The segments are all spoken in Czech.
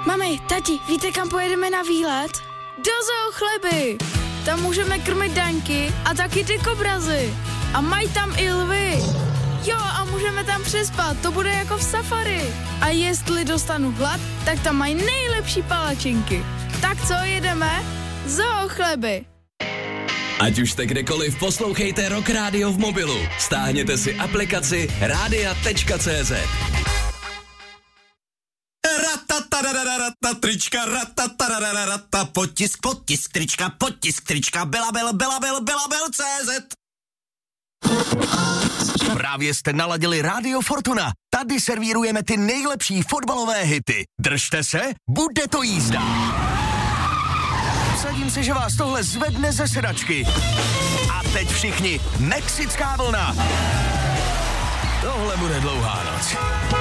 Mami, tati, víte, kam pojedeme na výlet? Do Zoo Chleby. Tam můžeme krmit daňky a taky ty kobrazy. A mají tam i lvy. Jo, a můžeme tam přespat, to bude jako v safari. A jestli dostanu hlad, tak tam mají nejlepší palačinky. Tak co, jedeme? Zoo Chleby. Ať už jste kdekoliv, poslouchejte Rock Radio v mobilu. Stáhněte si aplikaci radia.cz. Trička, potisk trička, belabel.cz. Právě jste naladili Rádio Fortuna. Tady servírujeme ty nejlepší fotbalové hity. Držte se, bude to jízda. Vsadím se, že vás tohle zvedne ze sedačky. A teď všichni, mexická vlna. Tohle bude dlouhá noc.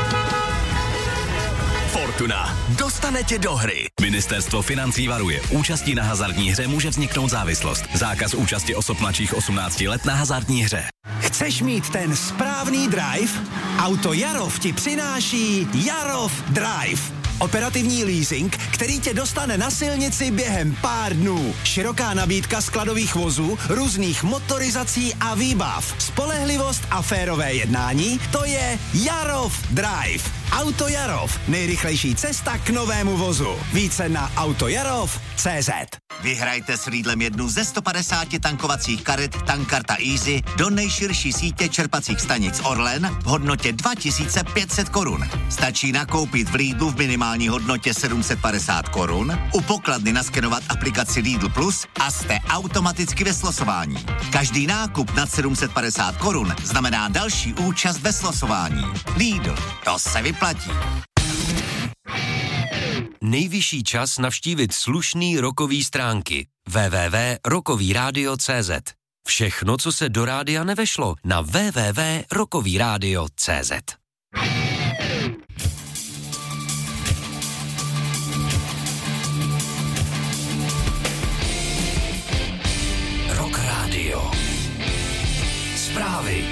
Fortuna. Dostane tě do hry. Ministerstvo financí varuje. Účastí na hazardní hře může vzniknout závislost. Zákaz účasti osob mladších 18 let na hazardní hře. Chceš mít ten správný drive? Auto Jarov ti přináší Jarov Drive. Operativní leasing, který tě dostane na silnici během pár dnů. Široká nabídka skladových vozů, různých motorizací a výbav. Spolehlivost a férové jednání, to je Jarov Drive. Auto Jarov, nejrychlejší cesta k novému vozu. Více na autojarov.cz. Vyhrajte s Lidlem jednu ze 150 tankovacích karet Tankkarta Easy do nejširší sítě čerpacích stanic Orlen v hodnotě 2500 korun. Stačí nakoupit v Lidlu v minimální hodnotě 750 korun, u pokladny naskenovat aplikaci Lidl Plus a jste automaticky ve slosování. Každý nákup nad 750 korun znamená další účast ve slosování. Lidl, to se vyplatí. Nejvyšší čas navštívit slušný rockový stránky www.rockovyradio.cz. Všechno, co se do rádia nevešlo, na www.rockovyradio.cz. Rock Radio. Zprávy.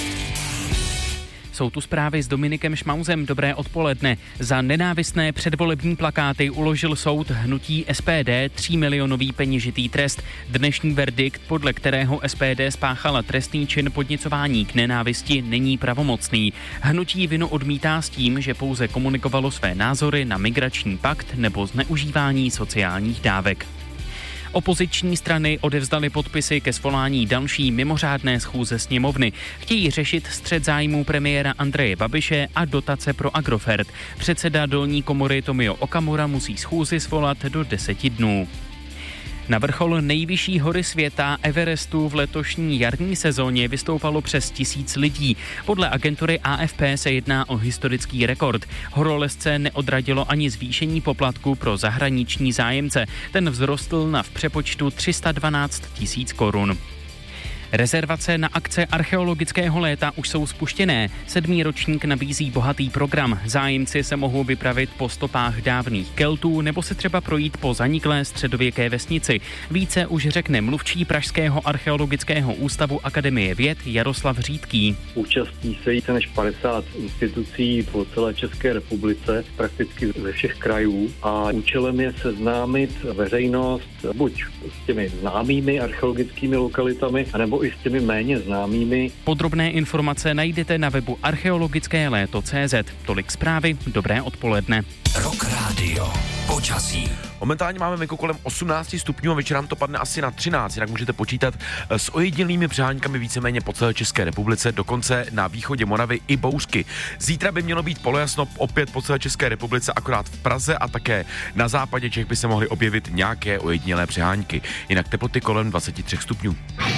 Jsou tu zprávy s Dominikem Šmauzem. Dobré odpoledne. Za nenávistné předvolební plakáty uložil soud hnutí SPD 3milionový peněžitý trest. Dnešní verdikt, podle kterého SPD spáchala trestný čin podněcování k nenávisti, není pravomocný. Hnutí vinu odmítá s tím, že pouze komunikovalo své názory na migrační pakt nebo zneužívání sociálních dávek. Opoziční strany odevzdaly podpisy ke svolání další mimořádné schůze sněmovny. Chtějí řešit střet zájmů premiéra Andreje Babiše a dotace pro Agrofert. Předseda dolní komory Tomio Okamura musí schůzi svolat do 10 dnů. Na vrchol nejvyšší hory světa Everestu v letošní jarní sezóně vystoupalo přes 1000 lidí. Podle agentury AFP se jedná o historický rekord. Horolezce neodradilo ani zvýšení poplatku pro zahraniční zájemce. Ten vzrostl na v přepočtu 312 000 korun. Rezervace na akce archeologického léta už jsou spuštěné. 7. ročník nabízí bohatý program. Zájemci se mohou vypravit po stopách dávných Keltů nebo se třeba projít po zaniklé středověké vesnici. Více už řekne mluvčí Pražského archeologického ústavu Akademie věd Jaroslav Řídký. Účastní se více než 50 institucí po celé České republice, prakticky ze všech krajů, a účelem je seznámit veřejnost buď s těmi známými archeologickými lokalitami, anebo i s těmi méně známými. Podrobné informace najdete na webu archeologickéléto.cz. Tolik zprávy, dobré odpoledne. Rock Radio. Počasí. Momentálně máme venku kolem 18 stupňů a večer nám to padne asi na 13, jinak můžete počítat s ojedinělými přeháňkami víceméně po celé České republice, dokonce na východě Moravy i bouřky. Zítra by mělo být polojasno opět po celé České republice, akorát v Praze a také na západě Čech by se mohly objevit nějaké ojedinělé přeháňky, jinak teploty kolem 23 stupňů.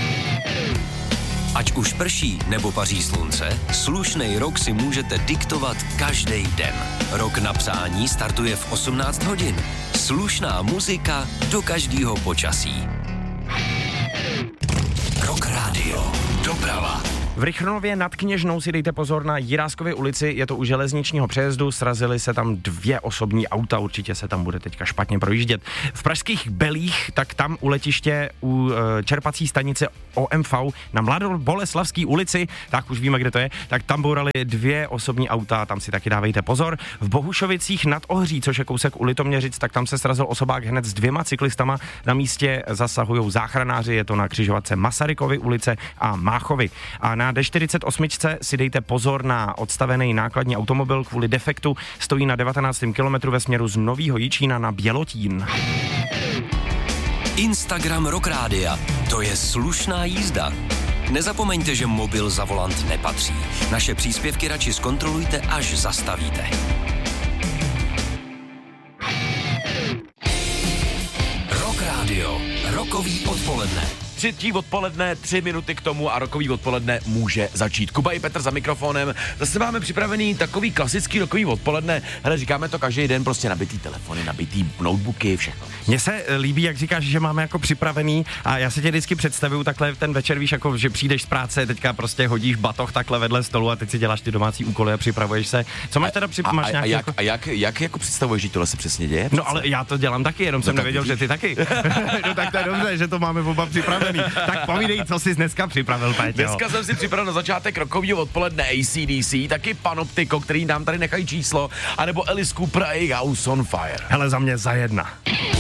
Ať už prší nebo paří slunce, slušnej rok si můžete diktovat každý den. Rok na psání startuje v 18 hodin. Slušná muzika do každého počasí. Rock Radio. Doprava. V Rychnově nad Kněžnou si dejte pozor na Jiráskově ulici, je to u železničního přejezdu, srazily se tam 2 osobní auta, určitě se tam bude teďka špatně projíždět. V pražských Belích, tak tam u letiště u čerpací stanice OMV na Mladoboleslavské ulici, tak už víme, kde to je, tak tam bourali 2 osobní auta, tam si taky dávejte pozor. V Bohušovicích nad Ohří, což je kousek u Litoměřic, tak tam se srazil osobák hned s 2 cyklistama, na místě zasahují záchranáři, je to na křižovatce Masarykovy ulice a Máchovy. A na D48 si dejte pozor na odstavený nákladní automobil kvůli defektu, stojí na 19. kilometru ve směru z Novýho Jičína na Bělotín. Instagram Rock Rádia. To je slušná jízda. Nezapomeňte, že mobil za volant nepatří. Naše příspěvky radši zkontrolujte, až zastavíte. Rock Rádio. Rokový odpoledne. 3. odpoledne, 3 minuty k tomu a rokový odpoledne může začít. Kuba i Petr za mikrofonem. Zase máme připravený takový klasický rokový odpoledne. Hele, říkáme to každý den, prostě nabitý telefony, nabitý notebooky, všechno. Mně se líbí, jak říkáš, že máme jako připravený a já se tě vždycky představuju takhle ten večer, víš, jako že přijdeš z práce, teďka prostě hodíš batoh takhle vedle stolu a teď si děláš ty domácí úkoly a připravuješ se. Co máš teda máš nějaký jak jako představuješ, že tohle se přesně děje? No ale já to dělám taky, jenom jsem nevěděl, že ty taky. No tak to je dobře, že to máme oba připravený. Tak povídej, co jsi dneska připravil, Péťo. Dneska jsem si připravil na začátek rokového odpoledne AC/DC, taky Panoptiko, který nám tady nechají číslo, anebo Alice Cooper a jejich House on Fire. Hele, za mě za 1.